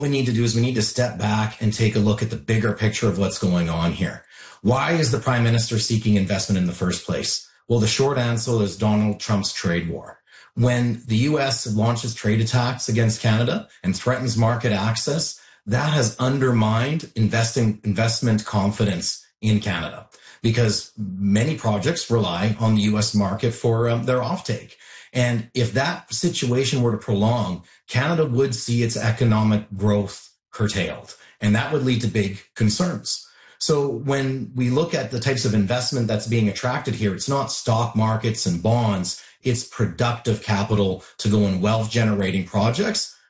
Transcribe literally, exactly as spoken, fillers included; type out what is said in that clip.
we need to do is we need to step back and take a look at the bigger picture of what's going on here. Why is the Prime Minister seeking investment in the first place? Well, the short answer is Donald Trump's trade war. When the U S launches trade attacks against Canada and threatens market access, that has undermined investing investment confidence in Canada because many projects rely on the U S market for um, their offtake. And if that situation were to prolong, Canada would see its economic growth curtailed, and that would lead to big concerns. So when we look at the types of investment that's being attracted here, it's not stock markets and bonds, it's productive capital to go in wealth generating projects